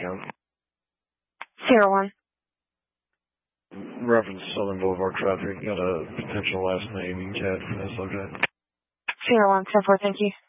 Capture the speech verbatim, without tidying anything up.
account. Sierra one. Reference Southern Boulevard traffic. Got a potential last name, Cat, for that subject. Sierra one, ten four, thank you.